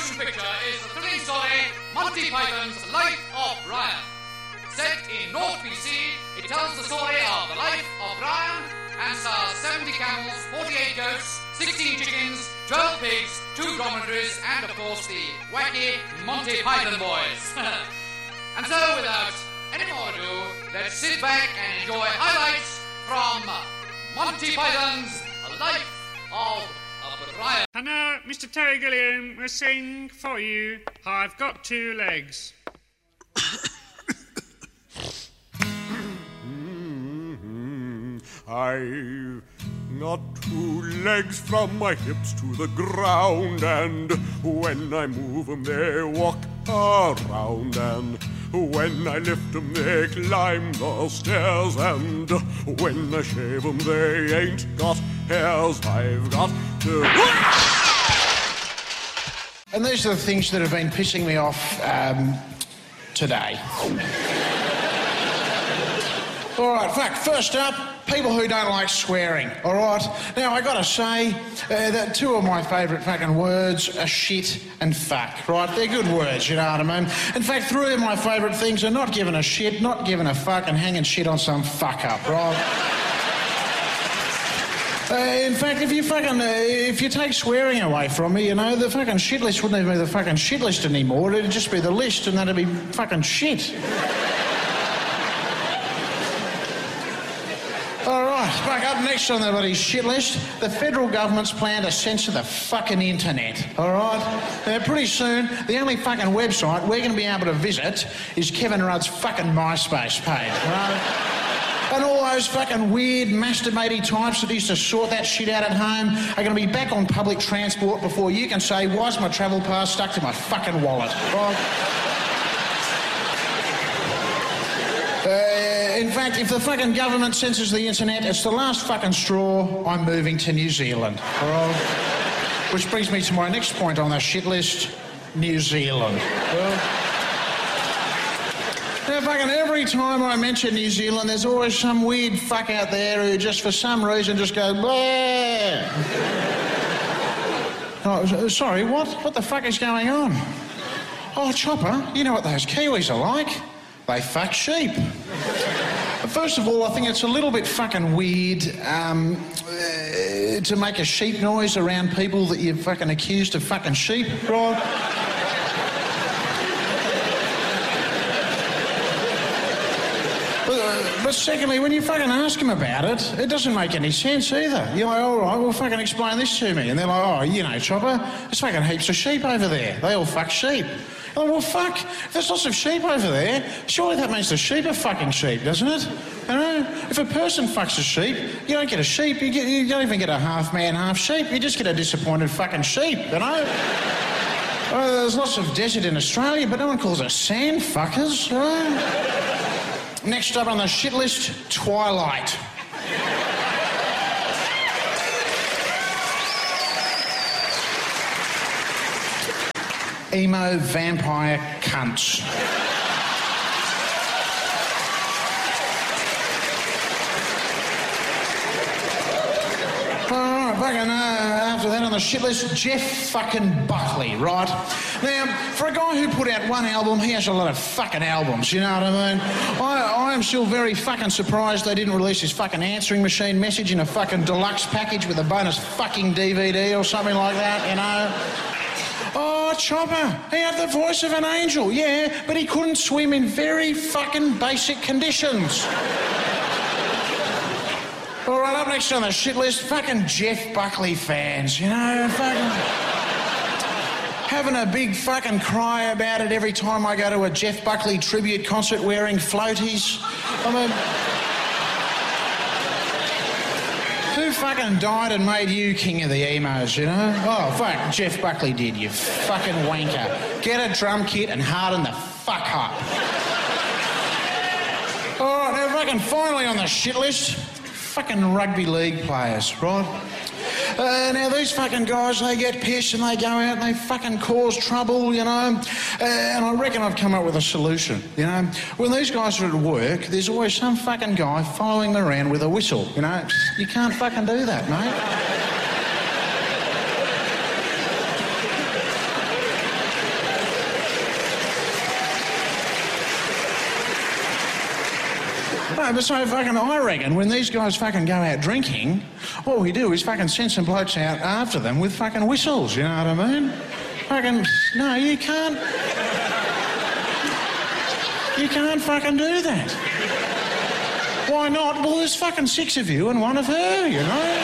motion picture is the thrilling story Monty Python's Life of Brian. Set in North BC, it tells the story of the life of Brian and stars 70 camels, 48 goats, 16 chickens, 12 pigs, 2 dromedaries, and of course the wacky Monty Python boys. And so, without any more ado, let's sit back and enjoy highlights from Monty Python's Life of Brian. And now, Mr. Terry Gilliam will sing for you, I've Got 2 Legs. I've got 2 legs from my hips to the ground, and when I move them they walk around, and when I lift them they climb the stairs, and when I shave them they ain't got hairs. I've got 2... And these are the things that have been pissing me off today. All right, first up, people who don't like swearing, all right? Now, I got to say that 2 of my favourite fucking words are shit and fuck, right? They're good words, you know what I mean? In fact, 3 of my favourite things are not giving a shit, not giving a fuck, and hanging shit on some fuck-up, right? In fact, if you take swearing away from me, you know, the fucking shit list wouldn't even be the fucking shit list anymore. It'd just be the list, and that'd be fucking shit. All right, back up next on the bloody shit list, the federal government's plan to censor the fucking internet, all right? Pretty soon, the only fucking website we're going to be able to visit is Kevin Rudd's fucking MySpace page, right? And all those fucking weird masturbating types that used to sort that shit out at home are going to be back on public transport before you can say, why's my travel pass stuck to my fucking wallet, right? In fact, if the fucking government censors the internet, it's the last fucking straw. I'm moving to New Zealand, all right? Which brings me to my next point on the shit list, New Zealand. Well, now, fucking every time I mention New Zealand, there's always some weird fuck out there who just for some reason just goes, bleh. Oh, sorry, what? What the fuck is going on? Oh, Chopper, you know what those Kiwis are like? They fuck sheep. First of all, I think it's a little bit fucking weird to make a sheep noise around people that you're fucking accused of fucking sheep, right? But secondly, when you fucking ask them about it, it doesn't make any sense either. You're like, all right, well, fucking explain this to me. And they're like, oh, you know, Chopper, there's fucking heaps of sheep over there. They all fuck sheep. I'm like, well, fuck, if there's lots of sheep over there, surely that means the sheep are fucking sheep, doesn't it? You know, if a person fucks a sheep, you don't get a sheep, you don't even get a half man, half sheep, you just get a disappointed fucking sheep, you know? There's lots of desert in Australia, but no one calls us sand fuckers, right? Next up on the shit list, Twilight. Emo vampire cunts. After that on the shit list, Jeff fucking Buckley, right? Now, for a guy who put out one album, he has a lot of fucking albums, you know what I mean? I am still very fucking surprised they didn't release his fucking answering machine message in a fucking deluxe package with a bonus fucking DVD or something like that, you know? Oh, Chopper, he had the voice of an angel, yeah, but he couldn't swim in very fucking basic conditions. All right, up next on the shit list, fucking Jeff Buckley fans, you know, fucking having a big fucking cry about it every time I go to a Jeff Buckley tribute concert wearing floaties. I mean, who fucking died and made you king of the emos, you know? Oh, fuck, Jeff Buckley did, you fucking wanker. Get a drum kit and harden the fuck up. All right, now fucking finally on the shit list, fucking rugby league players, right? Now these fucking guys, they get pissed and they go out and they fucking cause trouble, you know? And I reckon I've come up with a solution, you know? When these guys are at work, there's always some fucking guy following them around with a whistle, you know? You can't fucking do that, mate. No, but so fucking I reckon when these guys fucking go out drinking, what we do is fucking send some blokes out after them with fucking whistles, you know what I mean? Fucking, no, you can't. You can't fucking do that. Why not? Well, there's fucking 6 of you and 1 of her, you know?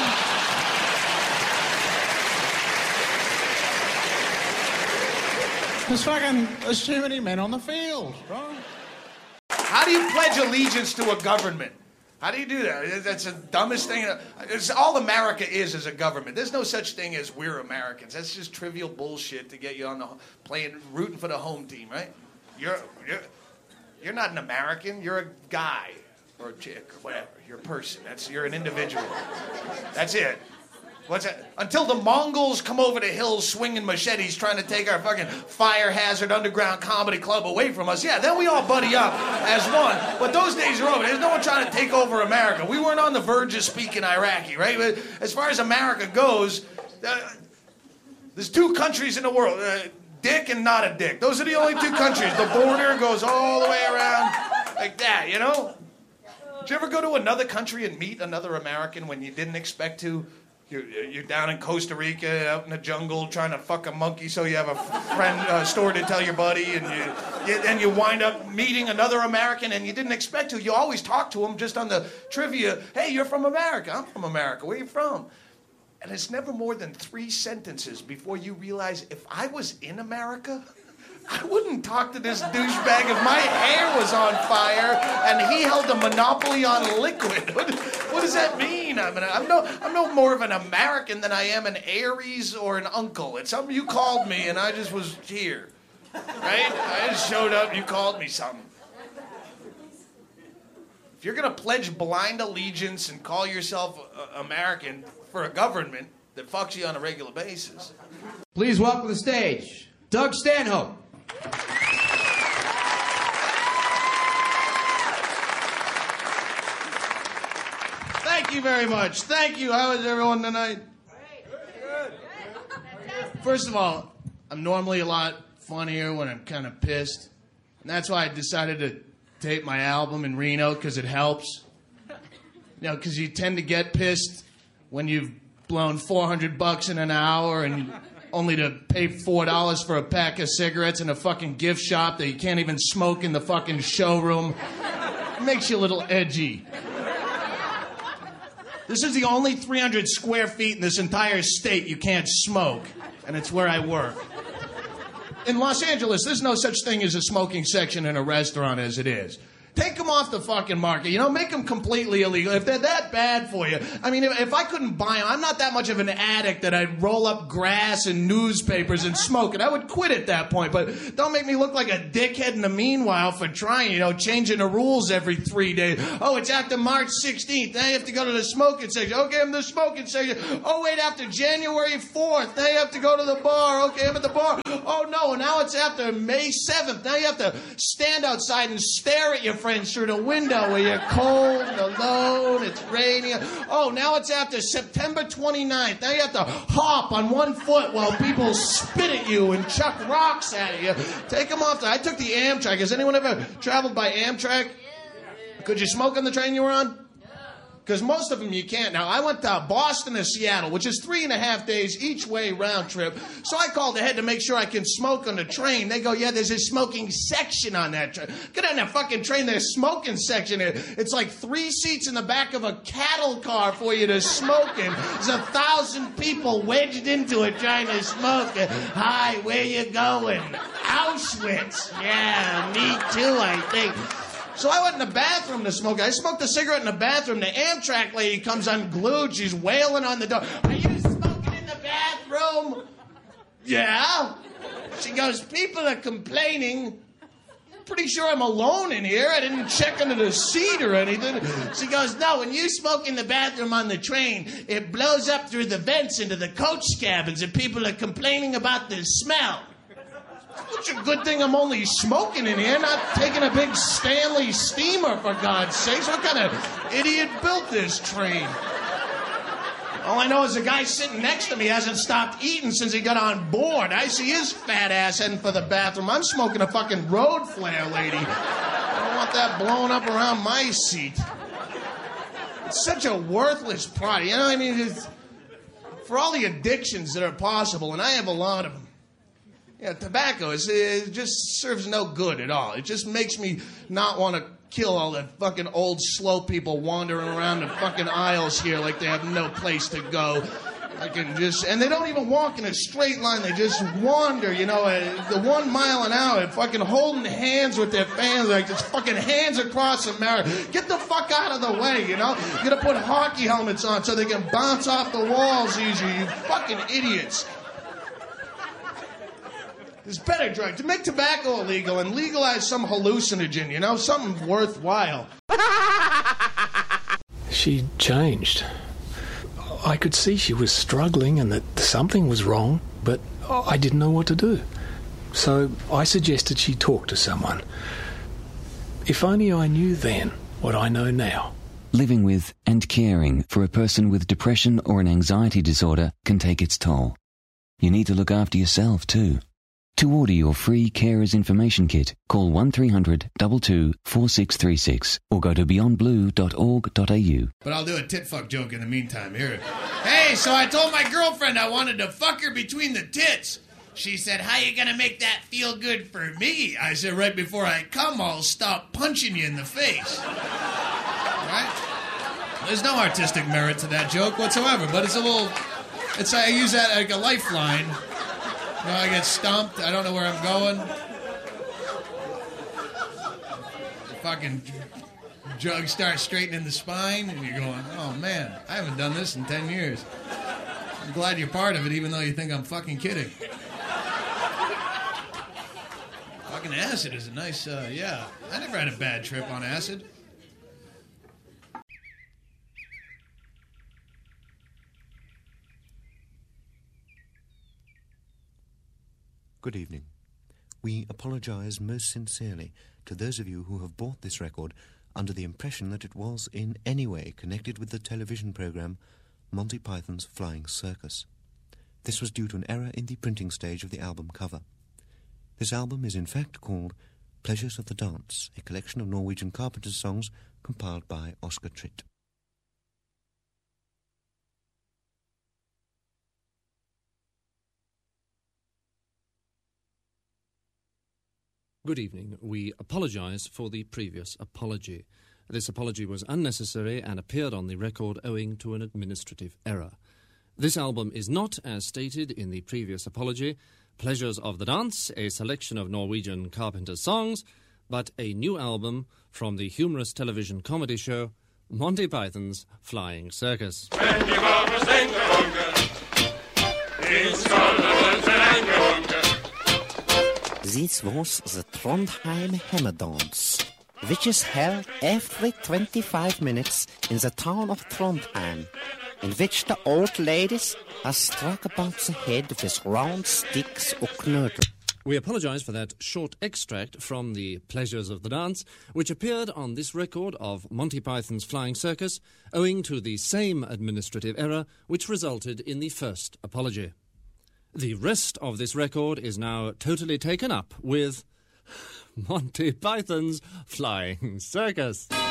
There's too many men on the field, right? How do you pledge allegiance to a government? How do you do that? That's the dumbest thing. It's all America is a government. There's no such thing as we're Americans. That's just trivial bullshit to get you on the rooting for the home team, right? You're not an American. You're a guy or a chick or whatever. You're a person. You're an individual. That's it. What's that? Until the Mongols come over the hills swinging machetes trying to take our fucking fire hazard underground comedy club away from us, yeah, then we all buddy up as one. But those days are over. There's no one trying to take over America. We weren't on the verge of speaking Iraqi, right? But as far as America goes, there's 2 countries in the world, dick and not a dick. Those are the only 2 countries. The border goes all the way around like that, you know? Did you ever go to another country and meet another American when you didn't expect to? You're down in Costa Rica, out in the jungle, trying to fuck a monkey so you have a friend story to tell your buddy, and you wind up meeting another American and you didn't expect to. You always talk to them just on the trivia. Hey, you're from America. I'm from America. Where are you from? And it's never more than 3 sentences before you realize if I was in America, I wouldn't talk to this douchebag if my hair was on fire and he held a monopoly on liquid. What does that mean? I'm no more of an American than I am an Aries or an uncle. It's something you called me and I just was here, right? I just showed up and you called me something. If you're gonna pledge blind allegiance and call yourself American for a government that fucks you on a regular basis. Please welcome to the stage, Doug Stanhope. Thank you very much. Thank you. How is everyone tonight? First of all, I'm normally a lot funnier when I'm kind of pissed. And that's why I decided to tape my album in Reno, because it helps. You know, because you tend to get pissed when you've blown $400 in an hour and only to pay $4 for a pack of cigarettes in a fucking gift shop that you can't even smoke in the fucking showroom. It makes you a little edgy. This is the only 300 square feet in this entire state you can't smoke, and it's where I work. In Los Angeles, there's no such thing as a smoking section in a restaurant as it is. Take them off the fucking market, you know, make them completely illegal. If they're that bad for you, I mean, if I couldn't buy them, I'm not that much of an addict that I'd roll up grass and newspapers and smoke it. I would quit at that point, but don't make me look like a dickhead in the meanwhile for trying, you know, changing the rules every 3 days. Oh, it's after March 16th, now you have to go to the smoking section. Okay, I'm the smoking section. Oh, wait, after January 4th, now you have to go to the bar. Okay, I'm at the bar. Oh, no, now it's after May 7th. Now you have to stand outside and stare at your friends through the window where you're cold and alone, it's raining. Oh, now it's after September 29th. Now you have to hop on 1 foot while people spit at you and chuck rocks at you. Take them off. I took the Amtrak. Has anyone ever traveled by Amtrak? Could you smoke on the train you were on? Because most of them you can't. Now, I went to Boston to Seattle, which is 3.5 days each way round trip. So I called ahead to make sure I can smoke on the train. They go, yeah, there's a smoking section on that train. Get on that fucking train, there's a smoking section. It's like 3 seats in the back of a cattle car for you to smoke in. There's 1,000 people wedged into it trying to smoke. Hi, where you going? Auschwitz. Yeah, me too, I think. So I went in the bathroom to smoke. I smoked a cigarette in the bathroom. The Amtrak lady comes unglued. She's wailing on the door. Are you smoking in the bathroom? Yeah. She goes, people are complaining. Pretty sure I'm alone in here. I didn't check under the seat or anything. She goes, no, when you smoke in the bathroom on the train, it blows up through the vents into the coach cabins and people are complaining about the smell. It's a good thing I'm only smoking in here, not taking a big Stanley steamer, for God's sakes. What kind of idiot built this train? All I know is the guy sitting next to me hasn't stopped eating since he got on board. I see his fat ass heading for the bathroom. I'm smoking a fucking road flare, lady. I don't want that blown up around my seat. It's such a worthless product. You know what I mean? It's, for all the addictions that are possible, and I have a lot of them. Yeah, tobacco it just serves no good at all. It just makes me not want to kill all the fucking old slow people wandering around the fucking aisles here like they have no place to go. And they don't even walk in a straight line. They just wander, you know, the 1 mile an hour, fucking holding hands with their fans, like just fucking hands across America. Get the fuck out of the way, you know? You gotta put hockey helmets on so they can bounce off the walls easier, you fucking idiots. There's better drugs. To make tobacco illegal and legalize some hallucinogen, you know, something worthwhile. She changed. I could see she was struggling and that something was wrong, but I didn't know what to do. So I suggested she talk to someone. If only I knew then what I know now. Living with and caring for a person with depression or an anxiety disorder can take its toll. You need to look after yourself too. To order your free Carers Information Kit, call 1300 22 4636 or go to beyondblue.org.au. But I'll do a tit-fuck joke in the meantime. Here. Hey, so I told my girlfriend I wanted to fuck her between the tits. She said, how you gonna make that feel good for me? I said, right before I come, I'll stop punching you in the face. Right? There's no artistic merit to that joke whatsoever, but it's a little... I use that like a lifeline. You know, I get stumped. I don't know where I'm going. The fucking jug starts straightening the spine, and you're going, oh, man, I haven't done this in 10 years. I'm glad you're part of it, even though you think I'm fucking kidding. Fucking acid is a nice, yeah. I never had a bad trip on acid. Good evening. We apologize most sincerely to those of you who have bought this record under the impression that it was in any way connected with the television program Monty Python's Flying Circus. This was due to an error in the printing stage of the album cover. This album is in fact called Pleasures of the Dance, a collection of Norwegian Carpenters songs compiled by Oscar Tritt. Good evening. We apologise for the previous apology. This apology was unnecessary and appeared on the record owing to an administrative error. This album is not, as stated in the previous apology, Pleasures of the Dance, a selection of Norwegian Carpenters songs, but a new album from the humorous television comedy show Monty Python's Flying Circus. This was the Trondheim Hemmedance, which is held every 25 minutes in the town of Trondheim, in which the old ladies are struck about the head with round sticks or knödel. We apologise for that short extract from the Pleasures of the Dance, which appeared on this record of Monty Python's Flying Circus, owing to the same administrative error which resulted in the first apology. The rest of this record is now totally taken up with Monty Python's Flying Circus.